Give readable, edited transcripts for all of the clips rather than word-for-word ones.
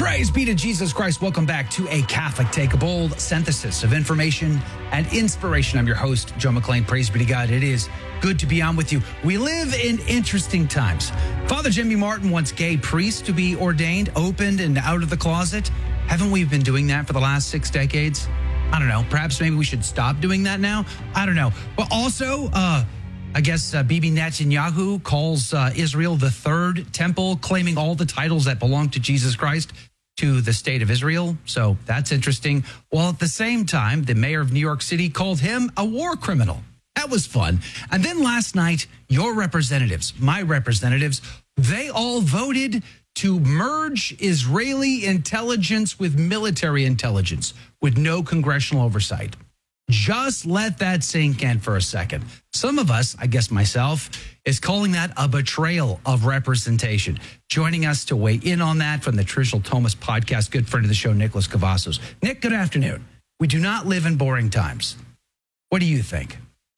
Praise be to Jesus Christ. Welcome back to A Catholic Take, a bold synthesis of information and inspiration. I'm your host, Joe McClain. Praise be to God. It is good to be on with you. We live in interesting times. Father Jimmy Martin wants gay priests to be ordained, opened, and out of the closet. Haven't we been doing that for the last 6 decades? I don't know. Perhaps maybe we should stop doing that now. I don't know. But also, I guess Bibi Netanyahu calls Israel the third temple, claiming all the titles that belong to Jesus Christ to the state of Israel. So that's interesting. While at the same time, the mayor of New York City called him a war criminal. That was fun. And then last night, your representatives, my representatives, they all voted to merge Israeli intelligence with military intelligence with no congressional oversight. Just let that sink in for a second. Some of us, I guess myself, is calling that a betrayal of representation. Joining us to weigh in on that from the Trishul Thomas podcast, good friend of the show, Nicholas Cavazos. Nick, good afternoon. We do not live in boring times. What do you think?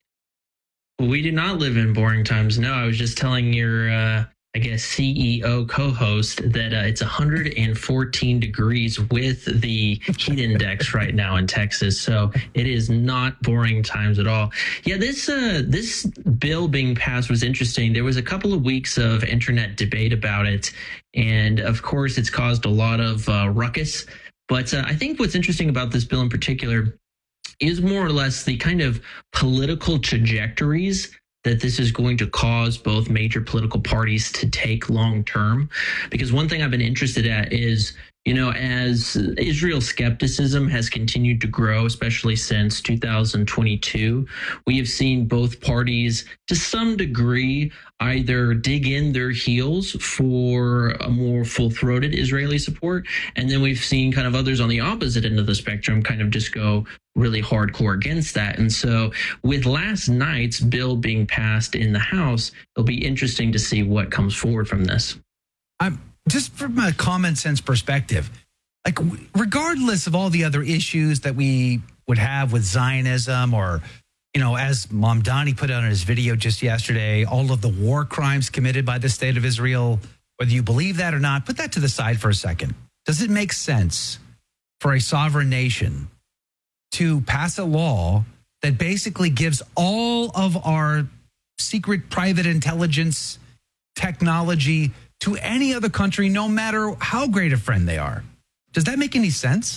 We do not live in boring times. No, I was just telling your, CEO co-host that it's 114 degrees with the heat index right now in Texas. So it is not boring times at all. Yeah, this bill being passed was interesting. There was a couple of weeks of internet debate about it. And of course, it's caused a lot of ruckus. But I think what's interesting about this bill in particular is more or less the kind of political trajectories that this is going to cause both major political parties to take long term. Because one thing I've been interested at is, as Israel skepticism has continued to grow, especially since 2022, we have seen both parties to some degree either dig in their heels for a more full-throated Israeli support, and then we've seen kind of others on the opposite end of the spectrum kind of just go really hardcore against that. And so with last night's bill being passed in the House, it'll be interesting to see what comes forward from this. Just from a common sense perspective, like regardless of all the other issues that we would have with Zionism or, as Mamdani put out in his video just yesterday, all of the war crimes committed by the state of Israel, whether you believe that or not, put that to the side for a second. Does it make sense for a sovereign nation to pass a law that basically gives all of our secret private intelligence technology to any other country, no matter how great a friend they are? Does that make any sense?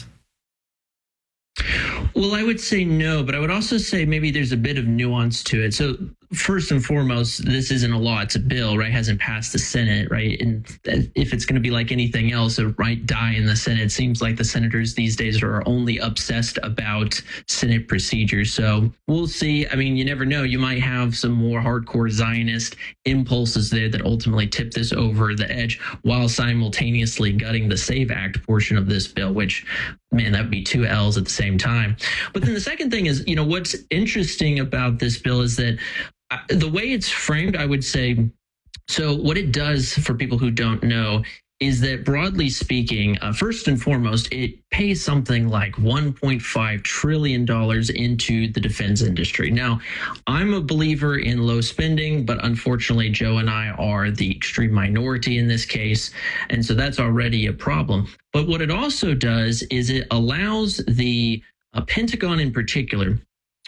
Well, I would say no, but I would also say maybe there's a bit of nuance to it. So first and foremost, this isn't a law, it's a bill, right? It hasn't passed the Senate, right? And if it's going to be like anything else, it might die in the Senate. It seems like the senators these days are only obsessed about Senate procedures. So we'll see. I mean, you never know. You might have some more hardcore Zionist impulses there that ultimately tip this over the edge while simultaneously gutting the SAVE Act portion of this bill, which, man, that would be 2 L's at the same time. But then the second thing is, what's interesting about this bill is that the way it's framed, I would say, so what it does for people who don't know is that broadly speaking, first and foremost, it pays something like $1.5 trillion into the defense industry. Now, I'm a believer in low spending, but unfortunately, Joe and I are the extreme minority in this case. And so that's already a problem. But what it also does is it allows the Pentagon in particular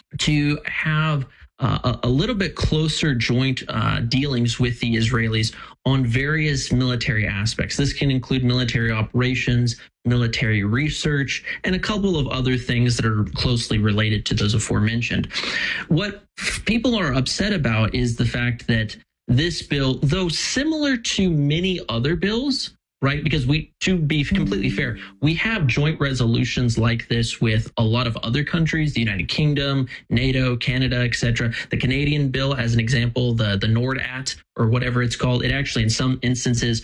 to have a little bit closer joint dealings with the Israelis on various military aspects. This can include military operations, military research, and a couple of other things that are closely related to those aforementioned. What people are upset about is the fact that this bill, though similar to many other bills, right? Because to be completely fair, we have joint resolutions like this with a lot of other countries, the United Kingdom, NATO, Canada, etc. The Canadian bill, as an example, the NORDAT or whatever it's called, it actually in some instances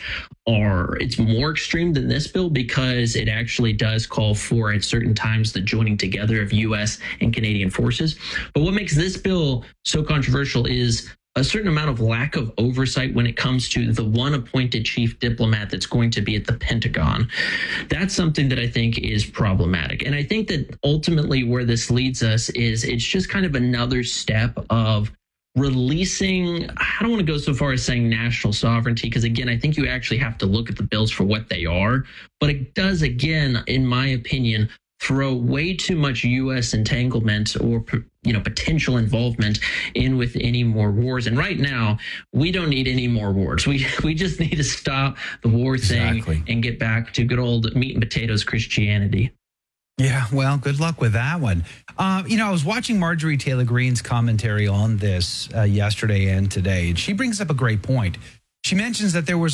it's more extreme than this bill because it actually does call for at certain times the joining together of U.S. and Canadian forces. But what makes this bill so controversial is a certain amount of lack of oversight when it comes to the one appointed chief diplomat that's going to be at the Pentagon. That's something that I think is problematic. And I think that ultimately where this leads us is it's just kind of another step of releasing, I don't want to go so far as saying national sovereignty, because again, I think you actually have to look at the bills for what they are. But it does, again, in my opinion, throw way too much U.S. entanglement or potential involvement in with any more wars. And right now, we don't need any more wars. We just need to stop the war thing and get back to good old meat and potatoes Christianity. Yeah, well, good luck with that one. I was watching Marjorie Taylor Greene's commentary on this yesterday and today, and she brings up a great point. She mentions that there was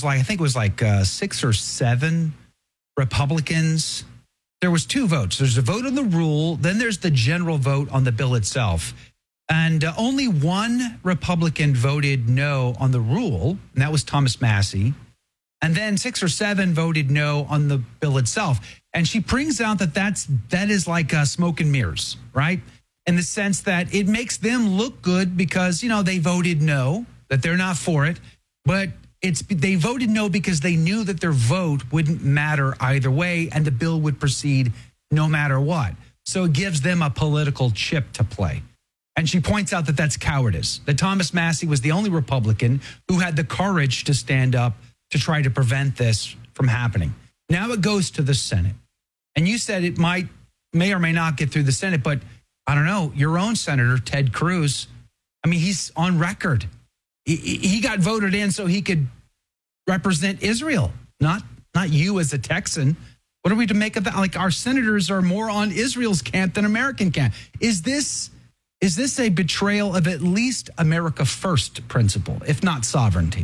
6 or 7 Republicans. There was 2 votes. There's a vote on the rule, then there's the general vote on the bill itself. And only 1 Republican voted no on the rule, and that was Thomas Massie. And then 6 or 7 voted no on the bill itself. And she brings out that is like smoke and mirrors, right? In the sense that it makes them look good because, they voted no, that they're not for it. But they voted no because they knew that their vote wouldn't matter either way and the bill would proceed no matter what. So it gives them a political chip to play. And she points out that that's cowardice, that Thomas Massie was the only Republican who had the courage to stand up to try to prevent this from happening. Now it goes to the Senate. And you said it may or may not get through the Senate, but I don't know, your own Senator, Ted Cruz, he's on record. He got voted in so he could represent Israel, not you as a Texan. What are we to make of that? Like, our senators are more on Israel's camp than American camp. Is this a betrayal of at least America First principle, if not sovereignty?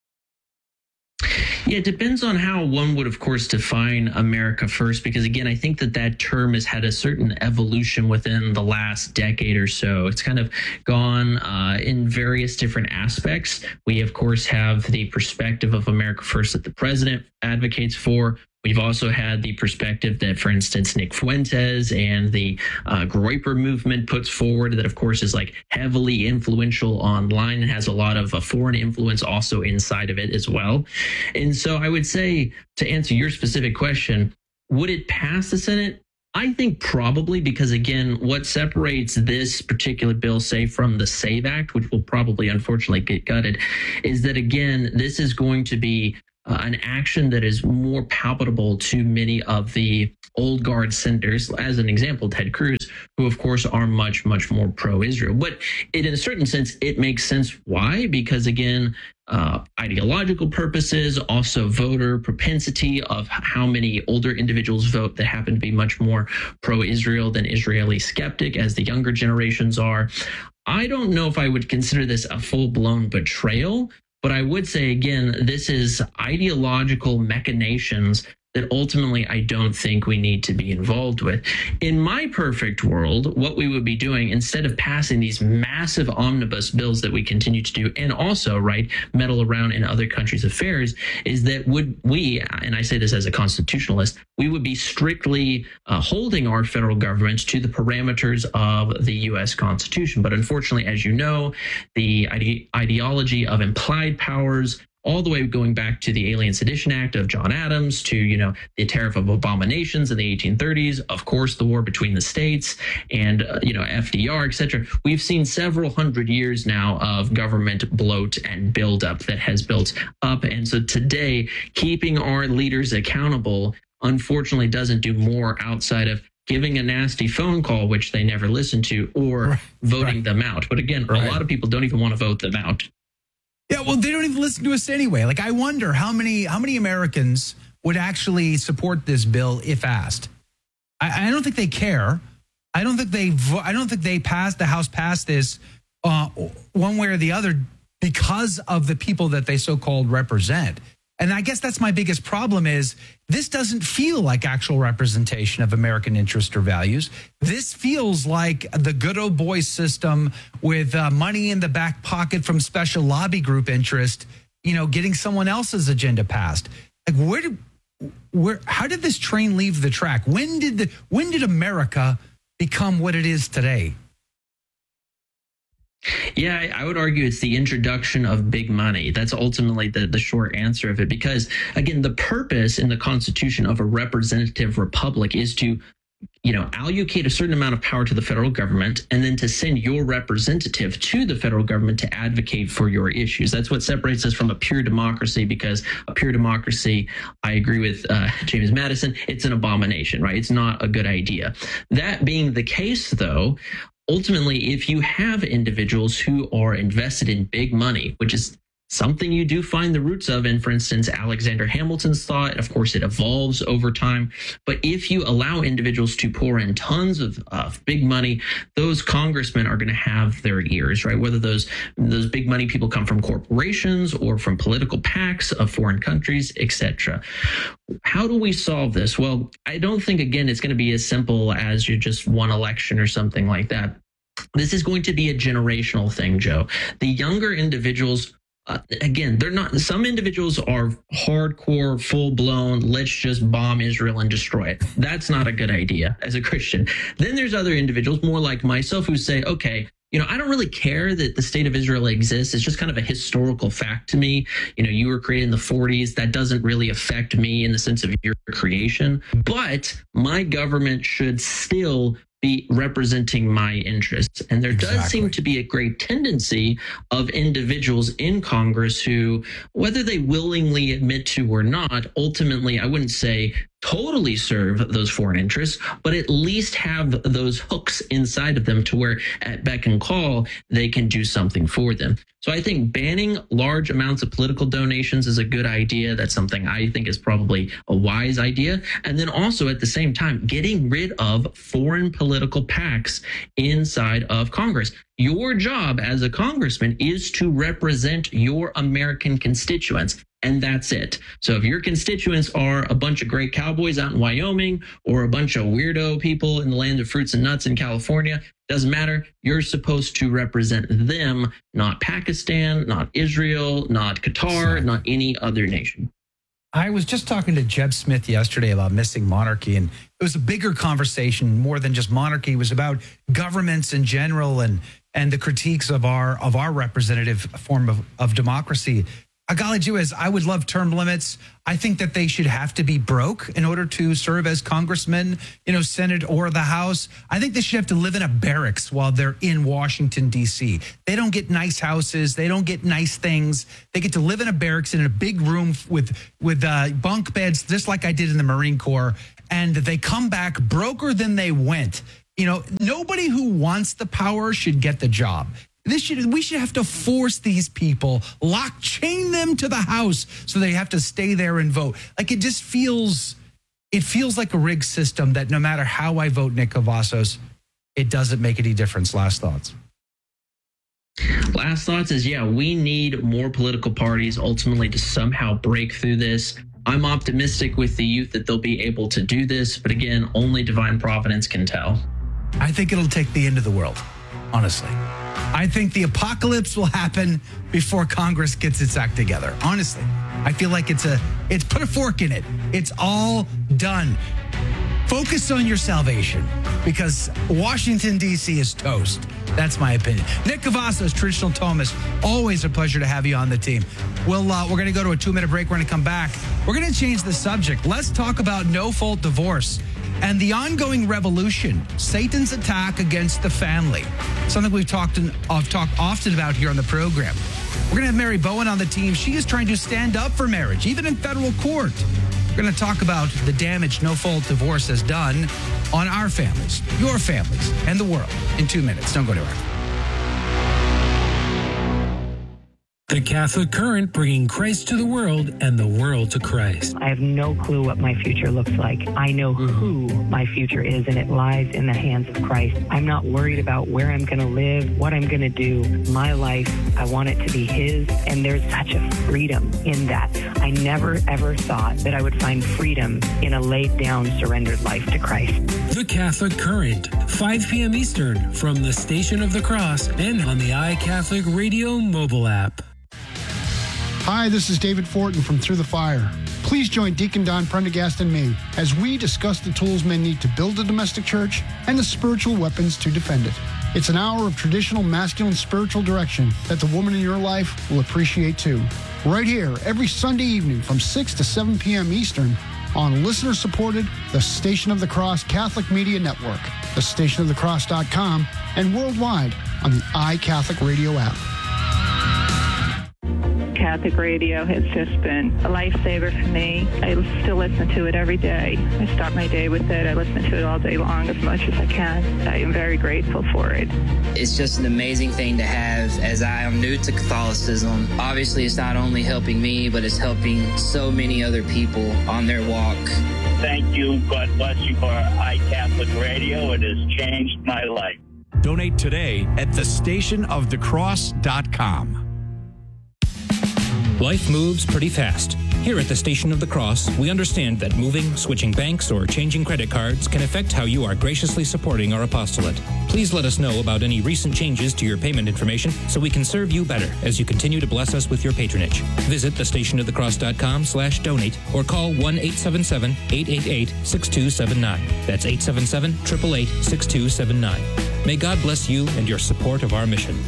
Yeah, it depends on how one would, of course, define America First, because, again, I think that term has had a certain evolution within the last decade or so. It's kind of gone in various different aspects. We, of course, have the perspective of America First that the president advocates for. We've also had the perspective that, for instance, Nick Fuentes and the Groyper movement puts forward that, of course, is like heavily influential online and has a lot of foreign influence also inside of it as well. And so I would say, to answer your specific question, would it pass the Senate? I think probably, because, again, what separates this particular bill, say, from the SAVE Act, which will probably unfortunately get gutted, is that, again, this is going to be an action that is more palatable to many of the old guard senators, as an example, Ted Cruz, who, of course, are much, much more pro-Israel. But in a certain sense, it makes sense. Why? Because, again, ideological purposes, also voter propensity of how many older individuals vote that happen to be much more pro-Israel than Israeli skeptic, as the younger generations are. I don't know if I would consider this a full-blown betrayal, but I would say, again, this is ideological machinations that ultimately I don't think we need to be involved with. In my perfect world, what we would be doing, instead of passing these massive omnibus bills that we continue to do, and also, meddle around in other countries' affairs, is that we, and I say this as a constitutionalist, we would be strictly holding our federal government to the parameters of the U.S. Constitution. But unfortunately, as you know, the ideology of implied powers, all the way going back to the Alien Sedition Act of John Adams, to, the Tariff of Abominations in the 1830s, of course, the war between the states and, FDR, et cetera. We've seen several hundred years now of government bloat and buildup that has built up. And so today, keeping our leaders accountable, unfortunately, doesn't do more outside of giving a nasty phone call, which they never listen to, or voting them out. But again, a lot of people don't even want to vote them out. Yeah, well, they don't even listen to us anyway. Like, I wonder how many Americans would actually support this bill if asked. I don't think they care. I don't think the House passed this one way or the other because of the people that they so-called represent. And I guess that's my biggest problem is this doesn't feel like actual representation of American interests or values. This feels like the good old boy system with money in the back pocket from special lobby group interest, getting someone else's agenda passed. Like, how did this train leave the track? When did America become what it is today? Yeah, I would argue it's the introduction of big money. That's ultimately the short answer of it. Because, again, the purpose in the Constitution of a representative republic is to allocate a certain amount of power to the federal government and then to send your representative to the federal government to advocate for your issues. That's what separates us from a pure democracy, because a pure democracy, I agree with James Madison, it's an abomination, right? It's not a good idea. That being the case, though, ultimately, if you have individuals who are invested in big money, which is something you do find the roots of in, for instance, Alexander Hamilton's thought. Of course, it evolves over time. But if you allow individuals to pour in tons of big money, those congressmen are going to have their ears, right? Whether those big money people come from corporations or from political PACs of foreign countries, etc. How do we solve this? Well, I don't think, again, it's going to be as simple as you just one election or something like that. This is going to be a generational thing, Joe. The younger individuals, again, they're not. Some individuals are hardcore, full blown, let's just bomb Israel and destroy it. That's not a good idea as a Christian. Then there's other individuals, more like myself, who say, okay, I don't really care that the state of Israel exists. It's just kind of a historical fact to me. You were created in the 40s. That doesn't really affect me in the sense of your creation. But my government should still be representing my interests. And there does seem to be a great tendency of individuals in Congress who, whether they willingly admit to or not, ultimately, I wouldn't say totally serve those foreign interests, but at least have those hooks inside of them to where at beck and call, they can do something for them. So I think banning large amounts of political donations is a good idea. That's something I think is probably a wise idea. And then also at the same time, getting rid of foreign political PACs inside of Congress. Your job as a congressman is to represent your American constituents. And that's it. So if your constituents are a bunch of great cowboys out in Wyoming or a bunch of weirdo people in the land of fruits and nuts in California, doesn't matter. You're supposed to represent them, not Pakistan, not Israel, not Qatar, not any other nation. I was just talking to Jeb Smith yesterday about missing monarchy, and it was a bigger conversation, more than just monarchy. It was about governments in general and the critiques of our representative form of democracy. Golly gee whiz, I would love term limits. I think that they should have to be broke in order to serve as congressmen, Senate or the House. I think they should have to live in a barracks while they're in Washington, D.C. They don't get nice houses. They don't get nice things. They get to live in a barracks in a big room with bunk beds, just like I did in the Marine Corps. And they come back broker than they went. Nobody who wants the power should get the job. We should have to force these people, chain them to the House so they have to stay there and vote. Like it feels like a rigged system that no matter how I vote, Nick Cavazos, it doesn't make any difference. Last thoughts. Last thoughts is, we need more political parties ultimately to somehow break through this. I'm optimistic with the youth that they'll be able to do this. But again, only divine providence can tell. I think it'll take the end of the world, honestly. I think the apocalypse will happen before Congress gets its act together. Honestly, I feel like it's put a fork in it. It's all done. Focus on your salvation because Washington, D.C. is toast. That's my opinion. Nick Cavazos, Traditional Thomist, always a pleasure to have you on the team. We're going to go to a 2-minute break. We're going to come back. We're going to change the subject. Let's talk about no-fault divorce and the ongoing revolution, Satan's attack against the family. Something we've talked often about here on the program. We're going to have Mary Bowen on the team. She is trying to stand up for marriage, even in federal court. We're going to talk about the damage no-fault divorce has done on our families, your families, and the world in 2 minutes. Don't go anywhere. The Catholic Current, bringing Christ to the world and the world to Christ. I have no clue what my future looks like. I know who my future is, and it lies in the hands of Christ. I'm not worried about where I'm going to live, what I'm going to do. My life, I want it to be His, and there's such a freedom in that. I never, ever thought that I would find freedom in a laid-down, surrendered life to Christ. The Catholic Current, 5 p.m. Eastern, from the Station of the Cross and on the iCatholic Radio mobile app. Hi, this is David Fortin from Through the Fire. Please join Deacon Don Prendergast and me as we discuss the tools men need to build a domestic church and the spiritual weapons to defend it. It's an hour of traditional masculine spiritual direction that the woman in your life will appreciate too. Right here, every Sunday evening from 6 to 7 p.m. Eastern on listener-supported The Station of the Cross Catholic Media Network, thestationofthecross.com, and worldwide on the iCatholic Radio app. Catholic radio has just been a lifesaver for me. I still listen to it every day. I start my day with it. I listen to it all day long as much as I can. I am very grateful for it. It's just an amazing thing to have, as I am new to Catholicism. Obviously, it's not only helping me, but it's helping so many other people on their walk. Thank you. God bless you for iCatholic Radio. It has changed my life. Donate today at thestationofthecross.com. Life moves pretty fast. Here at the Station of the Cross, we understand that moving, switching banks, or changing credit cards can affect how you are graciously supporting our apostolate. Please let us know about any recent changes to your payment information so we can serve you better as you continue to bless us with your patronage. Visit thestationofthecross.com/donate or call 1-877-888-6279. That's 877-888-6279. May God bless you and your support of our mission.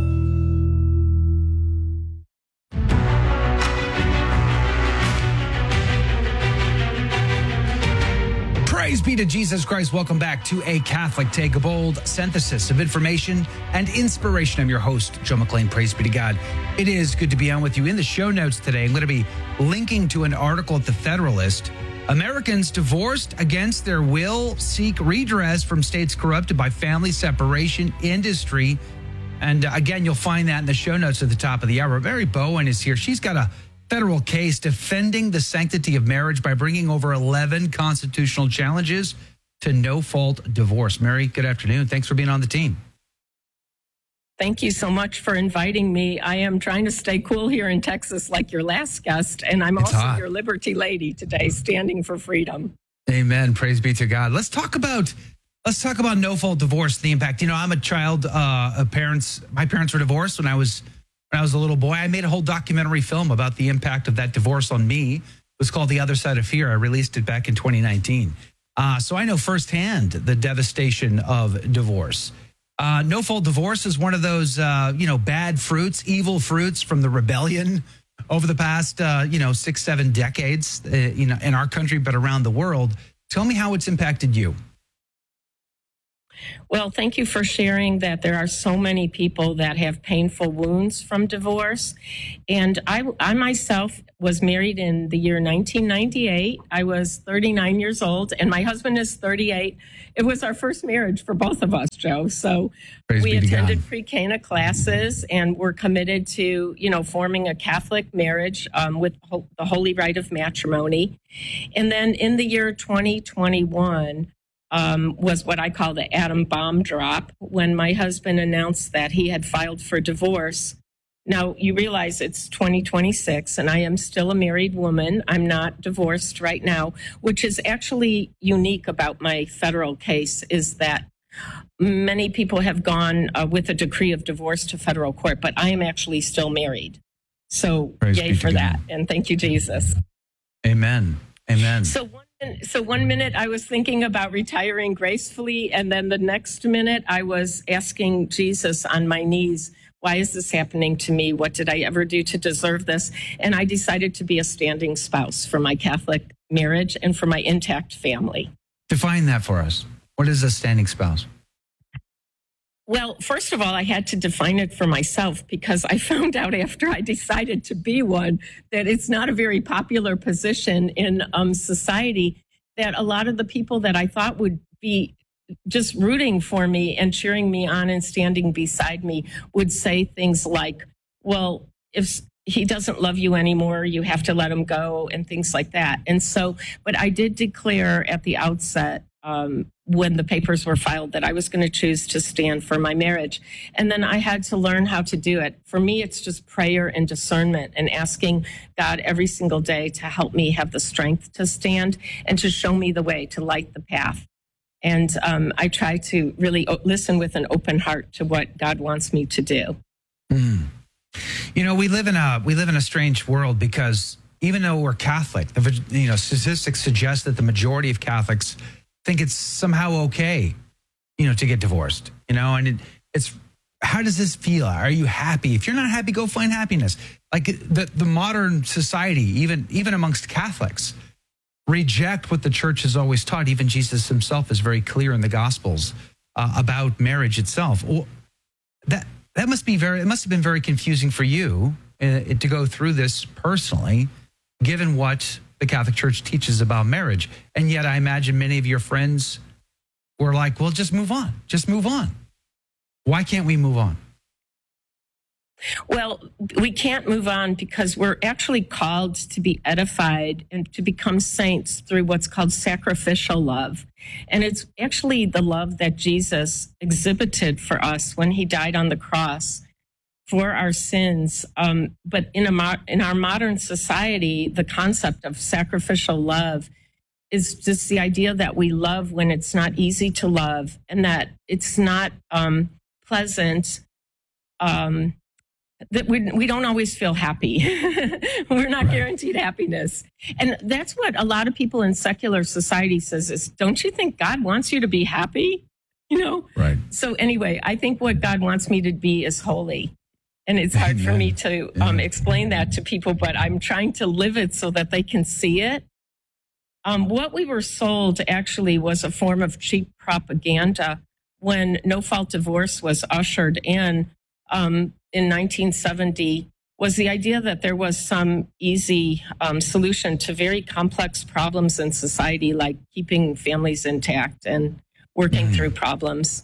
Praise be to Jesus Christ. Welcome back to A Catholic Take a Bold, synthesis of information and inspiration. I'm your host, Joe McClain. Praise be to God. It is good to be on with you. In the show notes today, I'm going to be linking to an article at The Federalist. Americans divorced against their will seek redress from states corrupted by family separation industry. And again, you'll find that in the show notes at the top of the hour. Mary Bowen is here. She's got a federal case defending the sanctity of marriage by bringing over 11 constitutional challenges to no-fault divorce. Mary, good afternoon. Thanks for being on the team. Thank you so much for inviting me. I am trying to stay cool here in Texas like your last guest, and I'm also your Liberty Lady today, standing for freedom. Amen. Praise be to God. Let's talk about no-fault divorce, the impact. You know, I'm a child my parents were divorced when I was a little boy. I made a whole documentary film about the impact of that divorce on me. It was called The Other Side of Fear. I released it back in 2019. So I know firsthand the devastation of divorce. No-fault divorce is one of those, bad fruits, evil fruits from the rebellion over the past, 6-7 decades, in our country, but around the world. Tell me how it's impacted you. Well, thank you for sharing that there are so many people that have painful wounds from divorce. And I myself was married in the year 1998. I was 39 years old, and my husband is 38. It was our first marriage for both of us, Joe. So we attended pre-Cana classes, and we're committed to, forming a Catholic marriage with the holy rite of matrimony. And then in the year 2021, was what I call the atom bomb drop when my husband announced that he had filed for divorce. Now, you realize it's 2026 and I am still a married woman. I'm not divorced right now, which is actually unique about my federal case is that many people have gone with a decree of divorce to federal court, but I am actually still married. So yay for that. And thank you, Jesus. Amen. Amen. So one minute I was thinking about retiring gracefully, and then the next minute I was asking Jesus on my knees, why is this happening to me? What did I ever do to deserve this? And I decided to be a standing spouse for my Catholic marriage and for my intact family. Define that for us. What is a standing spouse? Well, first of all, I had to define it for myself because I found out after I decided to be one that it's not a very popular position in society, that a lot of the people that I thought would be just rooting for me and cheering me on and standing beside me would say things like, well, if he doesn't love you anymore, you have to let him go, and things like that. And so, but I did declare at the outset when the papers were filed that I was going to choose to stand for my marriage. And then I had to learn how to do it. For me, it's just prayer and discernment and asking God every single day to help me have the strength to stand and to show me the way, to light the path. And I try to really listen with an open heart to what God wants me to do. Mm. You know, we live in a strange world because even though we're Catholic, statistics suggest that the majority of Catholics think it's somehow okay, to get divorced, and it's, how does this feel? Are you happy? If you're not happy, go find happiness. Like the modern society, even amongst Catholics, reject what the church has always taught. Even Jesus himself is very clear in the Gospels about marriage itself. That must have been very confusing for you to go through this personally, given what the Catholic Church teaches about marriage. And yet I imagine many of your friends were like, well, just move on. Just move on. Why can't we move on? Well, we can't move on because we're actually called to be edified and to become saints through what's called sacrificial love. And it's actually the love that Jesus exhibited for us when he died on the cross for our sins. But in our modern society, the concept of sacrificial love is just the idea that we love when it's not easy to love and that it's not pleasant, that we don't always feel happy. We're not guaranteed happiness. And that's what a lot of people in secular society says is, don't you think God wants you to be happy? You know? Right. So anyway, I think what God wants me to be is holy. And it's hard for me to explain that to people, but I'm trying to live it so that they can see it. What we were sold actually was a form of cheap propaganda when no-fault divorce was ushered in 1970, was the idea that there was some easy solution to very complex problems in society, like keeping families intact and working through problems.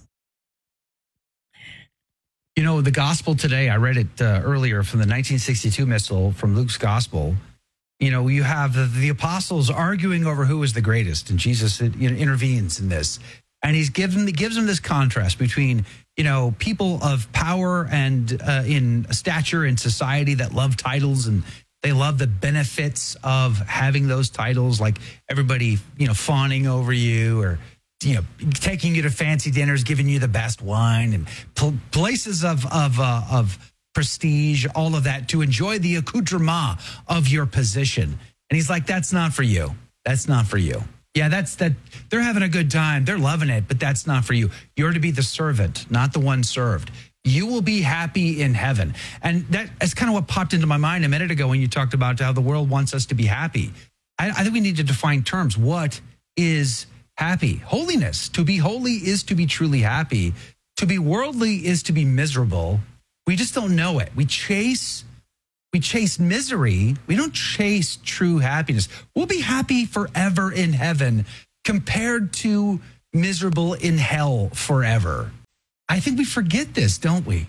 You know, the gospel today, I read it earlier from the 1962 missal from Luke's gospel. You know, you have the apostles arguing over who is the greatest, and Jesus intervenes in this. And he gives them this contrast between, you know, people of power and in stature in society that love titles and they love the benefits of having those titles, like everybody, you know, fawning over you or, you know, taking you to fancy dinners, giving you the best wine and places of prestige, all of that to enjoy the accoutrement of your position. And he's like, that's not for you. That's not for you. Yeah, that's that. They're having a good time. They're loving it, but that's not for you. You're to be the servant, not the one served. You will be happy in heaven. And that's kind of what popped into my mind a minute ago when you talked about how the world wants us to be happy. I think we need to define terms. What is happy? Holiness. To be holy is to be truly happy. To be worldly is to be miserable. We just don't know it. We chase misery. We don't chase true happiness. We'll be happy forever in heaven compared to miserable in hell forever. I think we forget this, don't we?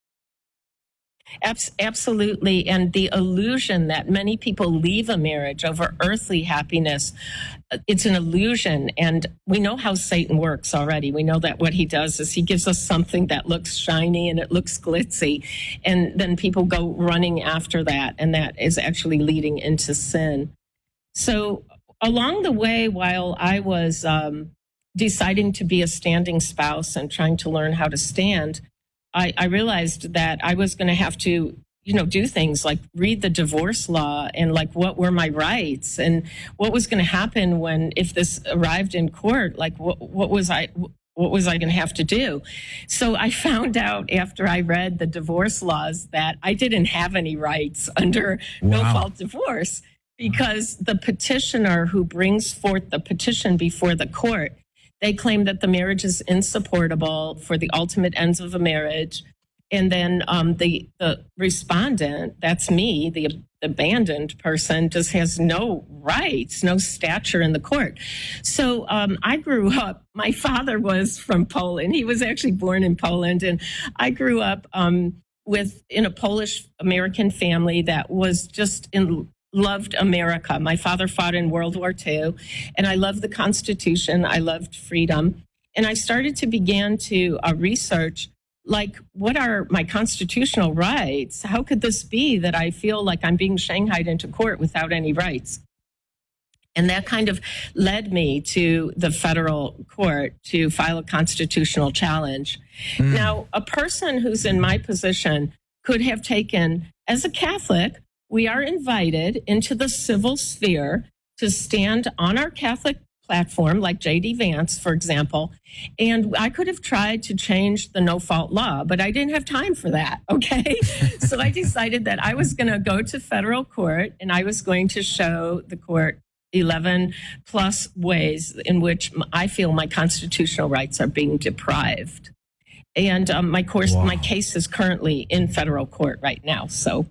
Absolutely. And the illusion that many people leave a marriage over earthly happiness, it's an illusion. And we know how Satan works already. We know that what he does is he gives us something that looks shiny and it looks glitzy. And then people go running after that. And that is actually leading into sin. So along the way, while I was deciding to be a standing spouse and trying to learn how to stand, I realized that I was going to have to, do things like read the divorce law and like what were my rights and what was going to happen if this arrived in court, like what was I going to have to do? So I found out after I read the divorce laws that I didn't have any rights under no-fault divorce because the petitioner who brings forth the petition before the court, they claim that the marriage is insupportable for the ultimate ends of a marriage. And then the respondent, that's me, the abandoned person, just has no rights, no stature in the court. So I grew up, my father was from Poland. He was actually born in Poland. And I grew up in a Polish-American family that was just loved America. My father fought in World War II, and I loved the Constitution. I loved freedom. And I started to begin to research, like, what are my constitutional rights? How could this be that I feel like I'm being shanghaied into court without any rights? And that kind of led me to the federal court to file a constitutional challenge. Now, a person who's in my position could have taken, as a Catholic, we are invited into the civil sphere to stand on our Catholic platform, like J.D. Vance, for example, and I could have tried to change the no-fault law, but I didn't have time for that, okay? So I decided that I was going to go to federal court, and I was going to show the court 11 plus ways in which I feel my constitutional rights are being deprived. And my case is currently in federal court right now. So,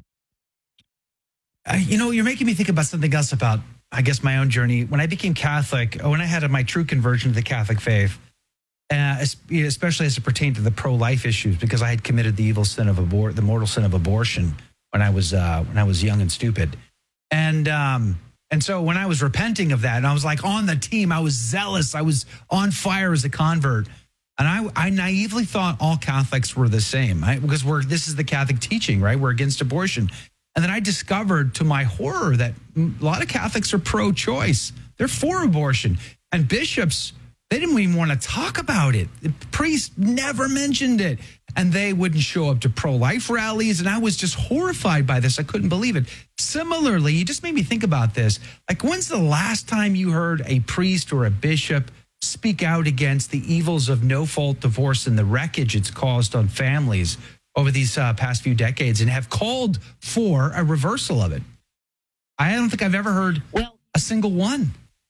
you're making me think about something else about, I guess, my own journey. When I became Catholic, when I had my true conversion to the Catholic faith, especially as it pertained to the pro-life issues, because I had committed the evil sin of the mortal sin of abortion when I was young and stupid, and so when I was repenting of that, and I was like on the team, I was zealous, I was on fire as a convert. And I naively thought all Catholics were the same, right? Because this is the Catholic teaching, right? We're against abortion. And then I discovered, to my horror, that a lot of Catholics are pro-choice. They're for abortion. And bishops, they didn't even want to talk about it. The priests never mentioned it. And they wouldn't show up to pro-life rallies. And I was just horrified by this. I couldn't believe it. Similarly, you just made me think about this. Like, when's the last time you heard a priest or a bishop speak out against the evils of no-fault divorce and the wreckage it's caused on families over these past few decades, and have called for a reversal of it? I don't think I've ever heard a single one.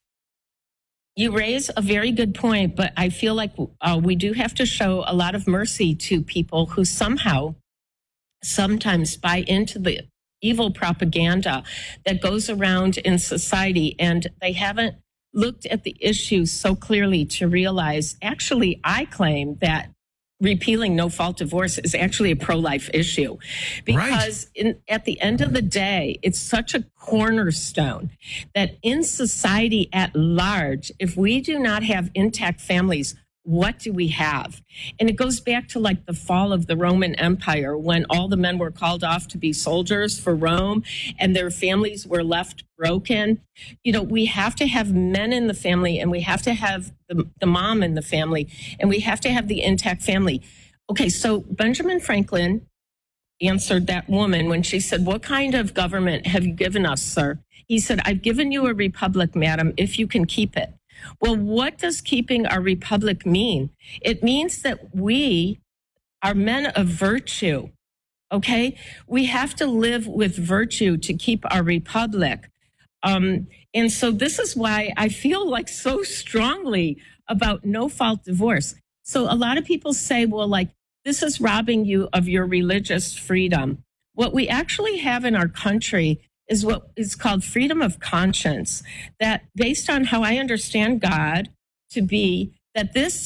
You raise a very good point, but I feel like we do have to show a lot of mercy to people who sometimes buy into the evil propaganda that goes around in society, and they haven't looked at the issue so clearly to realize, actually, I claim that repealing no-fault divorce is actually a pro-life issue, because at the end of the day, it's such a cornerstone that in society at large, if we do not have intact families, what do we have? And it goes back to like the fall of the Roman Empire, when all the men were called off to be soldiers for Rome and their families were left broken. We have to have men in the family, and we have to have the mom in the family, and we have to have the intact family. Okay, so Benjamin Franklin answered that woman when she said, "What kind of government have you given us, sir?" He said, "I've given you a republic, madam, if you can keep it." Well, what does keeping our republic mean? It means that we are men of virtue, okay? We have to live with virtue to keep our republic. And so this is why I feel like so strongly about no-fault divorce. So a lot of people say, well, like, this is robbing you of your religious freedom. What we actually have in our country is what is called freedom of conscience, that based on how I understand God to be, that this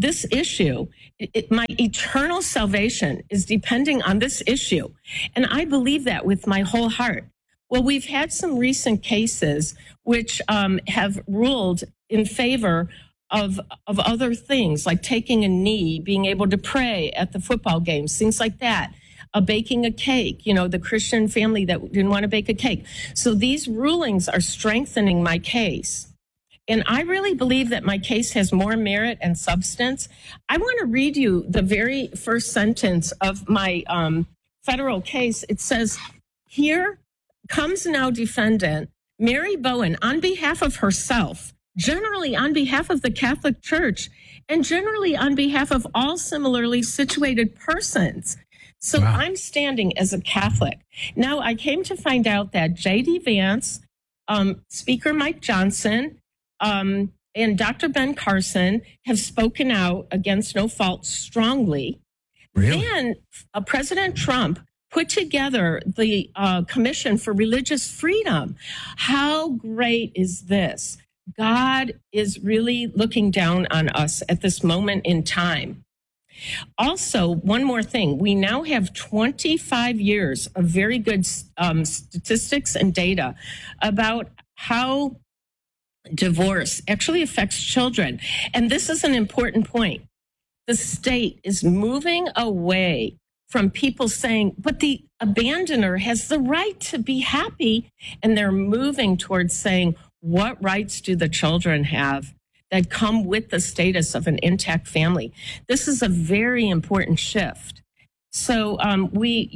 issue, my eternal salvation is depending on this issue. And I believe that with my whole heart. Well, we've had some recent cases which have ruled in favor of other things, like taking a knee, being able to pray at the football games, things like that. Baking a cake, the Christian family that didn't want to bake a cake. So these rulings are strengthening my case. And I really believe that my case has more merit and substance. I want to read you the very first sentence of my federal case. It says, "Here comes now defendant Mary Bowen on behalf of herself, generally on behalf of the Catholic Church, and generally on behalf of all similarly situated persons." So wow. I'm standing as a Catholic. Now, I came to find out that J.D. Vance, Speaker Mike Johnson, and Dr. Ben Carson have spoken out against no-fault strongly. Really? Then President Trump put together the Commission for Religious Freedom. How great is this? God is really looking down on us at this moment in time. Also, one more thing. We now have 25 years of very good statistics and data about how divorce actually affects children. And this is an important point. The state is moving away from people saying, but the abandoner has the right to be happy. And they're moving towards saying, what rights do the children have that come with the status of an intact family? This is a very important shift. So we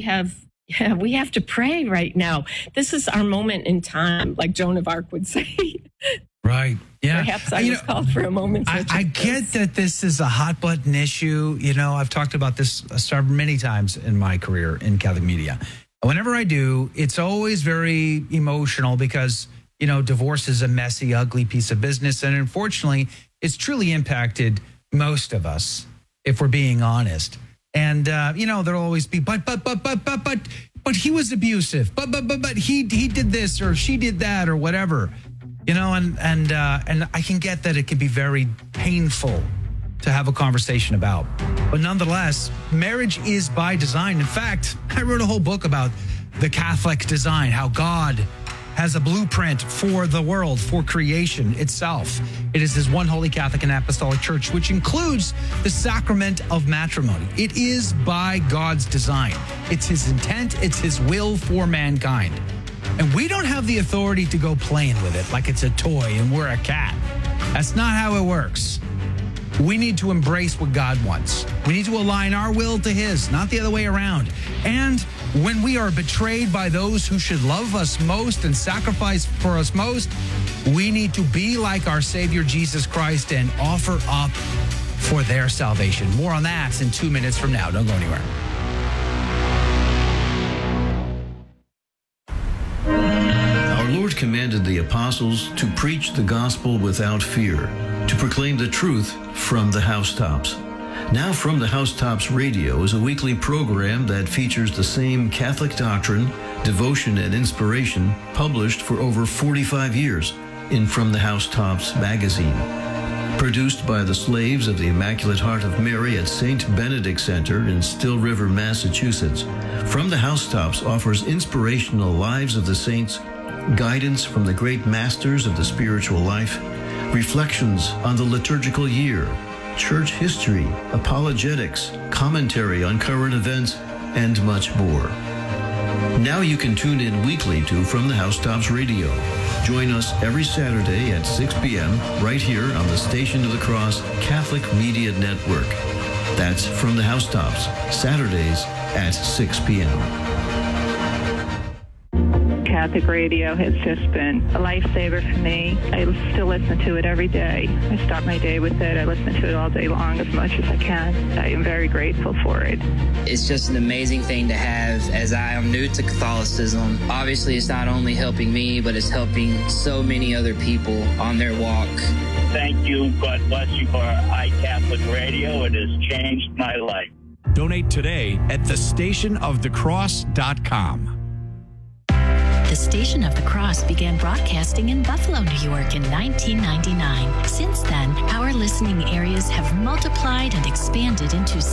have to pray right now. This is our moment in time, like Joan of Arc would say. Right. Yeah. Perhaps I was called for a moment. I get that this is a hot button issue. I've talked about this many times in my career in Catholic media. Whenever I do, it's always very emotional because divorce is a messy, ugly piece of business. And unfortunately, it's truly impacted most of us, if we're being honest. And, there'll always be, but he was abusive. But he did this or she did that or whatever, and I can get that it can be very painful to have a conversation about. But nonetheless, marriage is by design. In fact, I wrote a whole book about the Catholic design, how God has a blueprint for the world, for creation itself. It is his one holy Catholic and Apostolic Church, which includes the sacrament of matrimony. It is by God's design. It's his intent. It's his will for mankind. And we don't have the authority to go playing with it like it's a toy and we're a cat. That's not how it works. We need to embrace what God wants. We need to align our will to his, not the other way around. And when we are betrayed by those who should love us most and sacrifice for us most, we need to be like our Savior Jesus Christ and offer up for their salvation. More on that in 2 minutes from now. Don't go anywhere. Our Lord commanded the apostles to preach the gospel without fear, to proclaim the truth from the housetops. Now From the Housetops Radio is a weekly program that features the same Catholic doctrine, devotion, and inspiration published for over 45 years in From the Housetops magazine. Produced by the slaves of the Immaculate Heart of Mary at St. Benedict Center in Still River, Massachusetts, From the Housetops offers inspirational lives of the saints, guidance from the great masters of the spiritual life, reflections on the liturgical year, church history, apologetics, commentary on current events, and much more. Now you can tune in weekly to From the Housetops Radio. Join us every Saturday at 6 p.m. right here on the Station of the Cross Catholic Media Network. That's From the Housetops, Saturdays at 6 p.m. Catholic radio has just been a lifesaver for me. I still listen to it every day. I start my day with it. I listen to it all day long as much as I can. I am very grateful for it. It's just an amazing thing to have, as I am new to Catholicism. Obviously, it's not only helping me, but it's helping so many other people on their walk. Thank you. God bless you for iCatholic Radio. It has changed my life. Donate today at thestationofthecross.com. The Station of the Cross began broadcasting in Buffalo, New York in 1999. Since then, our listening areas have multiplied and expanded into